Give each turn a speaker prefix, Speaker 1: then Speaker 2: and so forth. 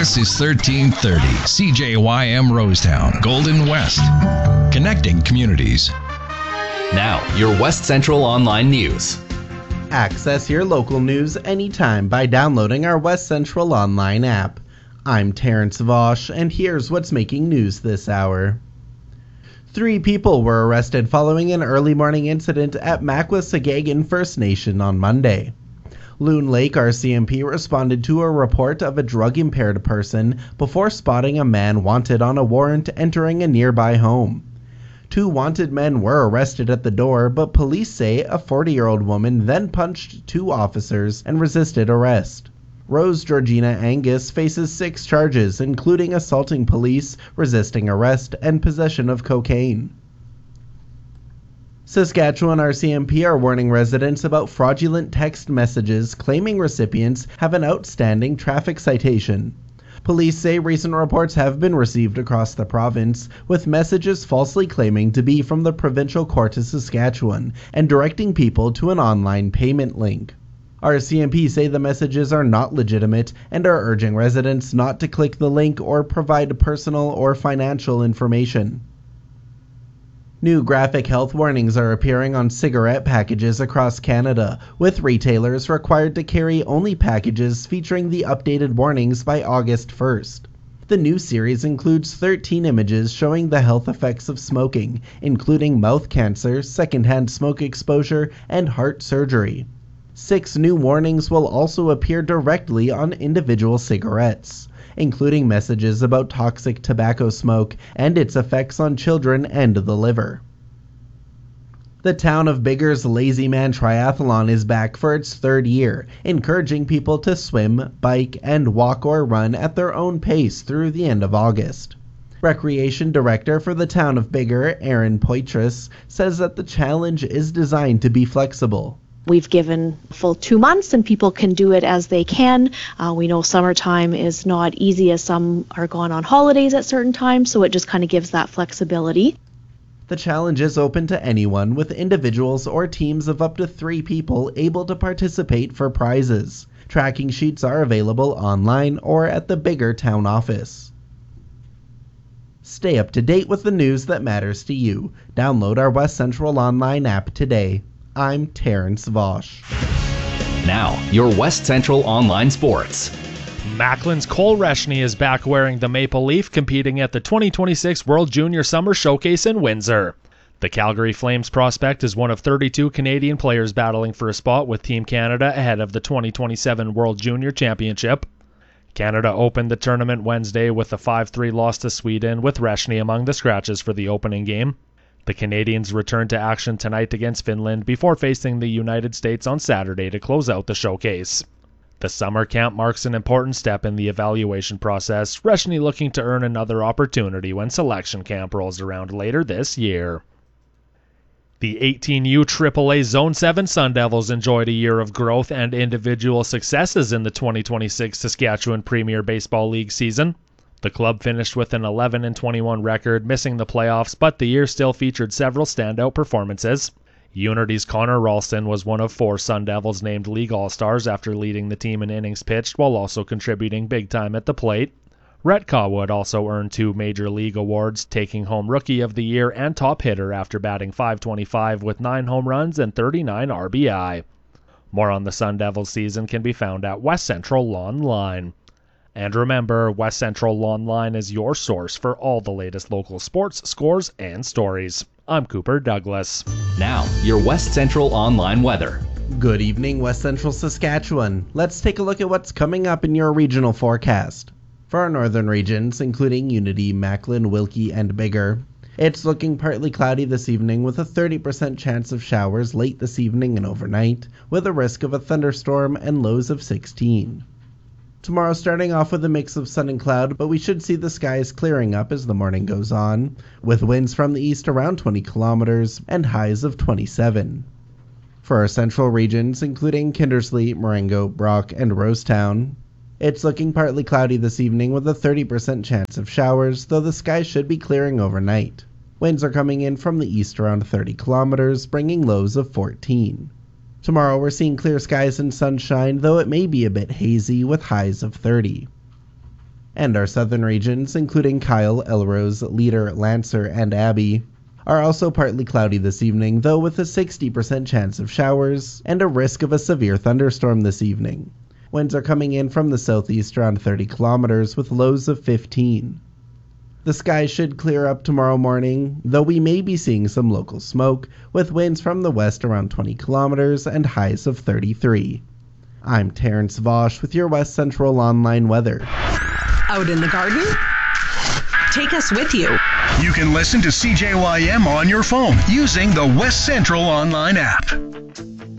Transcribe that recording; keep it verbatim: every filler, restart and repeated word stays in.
Speaker 1: This is thirteen thirty C J Y M Rosetown, Golden West. Connecting communities.
Speaker 2: Now, your West Central Online News.
Speaker 3: Access your local news anytime by downloading our West Central Online app. I'm Terrence Vosch, and here's what's making news this hour. Three people were arrested following an early morning incident at Makwesagagan First Nation on Monday. Loon Lake R C M P responded to a report of a drug-impaired person before spotting a man wanted on a warrant entering a nearby home. Two wanted men were arrested at the door, but police say a forty-year-old woman then punched two officers and resisted arrest. Rose Georgina Angus faces six charges, including assaulting police, resisting arrest, and possession of cocaine. Saskatchewan R C M P are warning residents about fraudulent text messages claiming recipients have an outstanding traffic citation. Police say recent reports have been received across the province, with messages falsely claiming to be from the Provincial Court of Saskatchewan and directing people to an online payment link. R C M P say the messages are not legitimate and are urging residents not to click the link or provide personal or financial information. New graphic health warnings are appearing on cigarette packages across Canada, with retailers required to carry only packages featuring the updated warnings by August first. The new series includes thirteen images showing the health effects of smoking, including mouth cancer, secondhand smoke exposure, and heart surgery. Six new warnings will also appear directly on individual cigarettes, including messages about toxic tobacco smoke and its effects on children and the liver. The town of Bigger's Lazy Man Triathlon is back for its third year, encouraging people to swim, bike, and walk or run at their own pace through the end of August. Recreation Director for the town of Bigger, Aaron Poitras, says that the challenge is designed to be flexible.
Speaker 4: We've given full two months and people can do it as they can. Uh, we know summertime is not easy as some are gone on holidays at certain times, so it just kind of gives that flexibility.
Speaker 3: The challenge is open to anyone, with individuals or teams of up to three people able to participate for prizes. Tracking sheets are available online or at the Bigger town office. Stay up to date with the news that matters to you. Download our West Central Online app today. I'm Terrence Vosch.
Speaker 2: Now, your West Central Online Sports.
Speaker 5: Macklin's Cole Reshny is back wearing the maple leaf, competing at the twenty twenty-six World Junior Summer Showcase in Windsor. The Calgary Flames prospect is one of thirty-two Canadian players battling for a spot with Team Canada ahead of the twenty twenty-seven World Junior Championship. Canada opened the tournament Wednesday with a five three loss to Sweden, with Reshny among the scratches for the opening game. The Canadians return to action tonight against Finland before facing the United States on Saturday to close out the showcase. The summer camp marks an important step in the evaluation process, Reshny looking to earn another opportunity when selection camp rolls around later this year. The eighteen U triple A Zone seven Sun Devils enjoyed a year of growth and individual successes in the twenty twenty-six Saskatchewan Premier Baseball League season. The club finished with an eleven and twenty-one record, missing the playoffs, but the year still featured several standout performances. Unity's Connor Ralston was one of four Sun Devils named League All-Stars after leading the team in innings pitched while also contributing big time at the plate. Rhett Cawood also earned two Major League awards, taking home Rookie of the Year and Top Hitter after batting five twenty-five with nine home runs and thirty-nine R B I. More on the Sun Devils season can be found at West Central Online. And remember, West Central Online is your source for all the latest local sports, scores, and stories. I'm Cooper Douglas.
Speaker 2: Now, your West Central Online weather.
Speaker 3: Good evening, West Central Saskatchewan. Let's take a look at what's coming up in your regional forecast. For our northern regions, including Unity, Macklin, Wilkie, and Bigger, it's looking partly cloudy this evening with a thirty percent chance of showers late this evening and overnight, with a risk of a thunderstorm and lows of sixteen. Tomorrow starting off with a mix of sun and cloud, but we should see the skies clearing up as the morning goes on, with winds from the east around twenty kilometers and highs of twenty-seven. For our central regions, including Kindersley, Marengo, Brock, and Rosetown, it's looking partly cloudy this evening with a thirty percent chance of showers, though the sky should be clearing overnight. Winds are coming in from the east around thirty kilometers, bringing lows of fourteen. Tomorrow we're seeing clear skies and sunshine, though it may be a bit hazy with highs of thirty. And our southern regions, including Kyle, Elrose, Leader, Lancer, and Abbey, are also partly cloudy this evening, though with a sixty percent chance of showers and a risk of a severe thunderstorm this evening. Winds are coming in from the southeast around thirty kilometers with lows of fifteen. The sky should clear up tomorrow morning, though we may be seeing some local smoke, with winds from the west around twenty kilometers and highs of thirty-three. I'm Terrence Vosch with your West Central Online weather.
Speaker 6: Out in the garden? Take us with you.
Speaker 7: You can listen to C J Y M on your phone using the West Central Online app.